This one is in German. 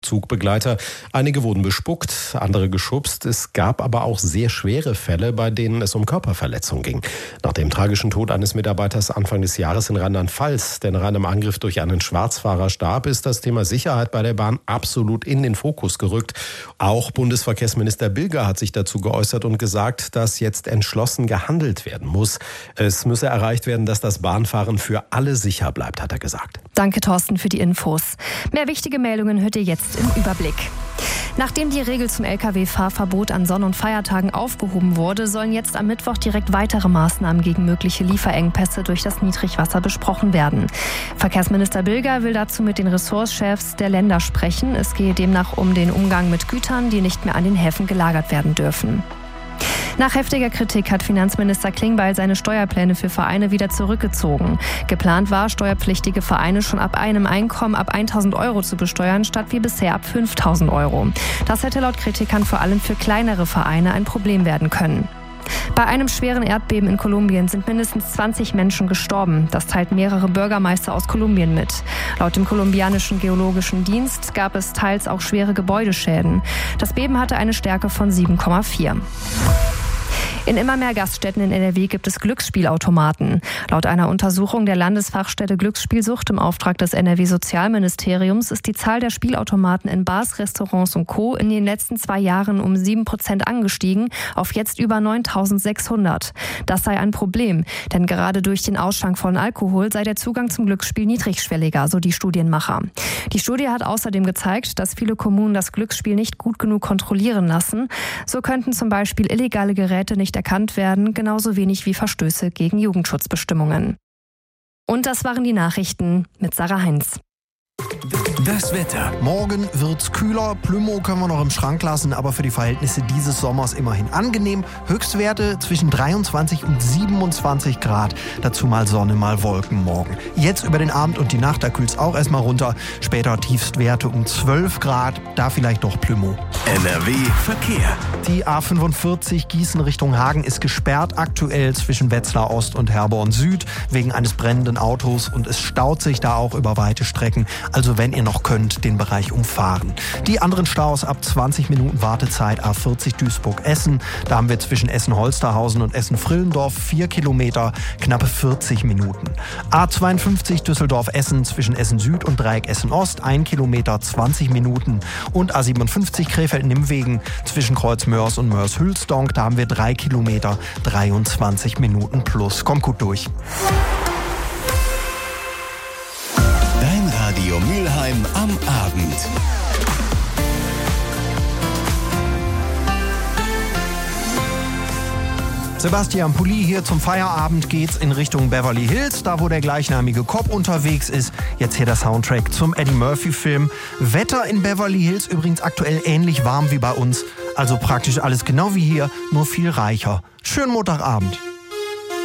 Zugbegleiter. Einige wurden bespuckt, andere geschubst. Es gab aber auch sehr schwere Fälle, bei denen es um Körperverletzung ging. Nach dem tragischen Tod eines Mitarbeiters Anfang des Jahres in Rheinland-Pfalz, der nach einem Angriff durch einen Schwarzfahrer starb, ist das Thema Sicherheit bei der Bahn absolut in den Fokus gerückt. Auch Bundesverkehrsminister Bilger hat sich dazu geäußert und gesagt, dass jetzt entschlossen gehandelt werden muss. Es müsse erreicht werden, dass das Bahnfahren für alle sicher bleibt, hat er gesagt. Danke, Thorsten, für die Infos. Mehr wichtige Meldungen hört ihr jetzt im Überblick. Nachdem die Regel zum Lkw-Fahrverbot an Sonn- und Feiertagen aufgehoben wurde, sollen jetzt am Mittwoch direkt weitere Maßnahmen gegen mögliche Lieferengpässe durch das Niedrigwasser besprochen werden. Verkehrsminister Bilger will dazu mit den Ressortchefs der Länder sprechen. Es gehe demnach um den Umgang mit Gütern, die nicht mehr an den Häfen gelagert werden dürfen. Nach heftiger Kritik hat Finanzminister Klingbeil seine Steuerpläne für Vereine wieder zurückgezogen. Geplant war, steuerpflichtige Vereine schon ab einem Einkommen ab 1.000 Euro zu besteuern, statt wie bisher ab 5.000 Euro. Das hätte laut Kritikern vor allem für kleinere Vereine ein Problem werden können. Bei einem schweren Erdbeben in Kolumbien sind mindestens 20 Menschen gestorben. Das teilt mehrere Bürgermeister aus Kolumbien mit. Laut dem kolumbianischen Geologischen Dienst gab es teils auch schwere Gebäudeschäden. Das Beben hatte eine Stärke von 7,4. In immer mehr Gaststätten in NRW gibt es Glücksspielautomaten. Laut einer Untersuchung der Landesfachstelle Glücksspielsucht im Auftrag des NRW-Sozialministeriums ist die Zahl der Spielautomaten in Bars, Restaurants und Co. in den letzten 2 Jahren um 7% angestiegen, auf jetzt über 9.600. Das sei ein Problem, denn gerade durch den Ausschank von Alkohol sei der Zugang zum Glücksspiel niedrigschwelliger, so die Studienmacher. Die Studie hat außerdem gezeigt, dass viele Kommunen das Glücksspiel nicht gut genug kontrollieren lassen. So könnten zum Beispiel illegale Geräte nicht erkannt werden, genauso wenig wie Verstöße gegen Jugendschutzbestimmungen. Und das waren die Nachrichten mit Sarah Heinz. Das Wetter. Morgen wird's kühler. Plümo können wir noch im Schrank lassen, aber für die Verhältnisse dieses Sommers immerhin angenehm. Höchstwerte zwischen 23 und 27 Grad. Dazu mal Sonne, mal Wolken morgen. Jetzt über den Abend und die Nacht, da kühlt's auch erstmal runter. Später Tiefstwerte um 12 Grad. Da vielleicht doch Plümo. NRW Verkehr. Die A45 Gießen Richtung Hagen ist gesperrt aktuell zwischen Wetzlar Ost und Herborn Süd wegen eines brennenden Autos und es staut sich da auch über weite Strecken. Also wenn ihr noch könnt, den Bereich umfahren. Die anderen Staus ab 20 Minuten Wartezeit A40 Duisburg-Essen. Da haben wir zwischen Essen-Holsterhausen und Essen-Frillendorf 4 Kilometer, knappe 40 Minuten. A52 Düsseldorf-Essen zwischen Essen-Süd und Dreieck Essen-Ost 1 Kilometer, 20 Minuten. Und A57 Krefeld-Nimwegen zwischen Kreuzmörs und Mörs-Hülsdonk. Da haben wir 3 Kilometer, 23 Minuten plus. Kommt gut durch. Radio Mülheim am Abend. Sebastian Pulli hier zum Feierabend geht's in Richtung Beverly Hills, da wo der gleichnamige Cop unterwegs ist. Jetzt hier der Soundtrack zum Eddie Murphy-Film. Wetter in Beverly Hills übrigens aktuell ähnlich warm wie bei uns. Also praktisch alles genau wie hier, nur viel reicher. Schönen Montagabend.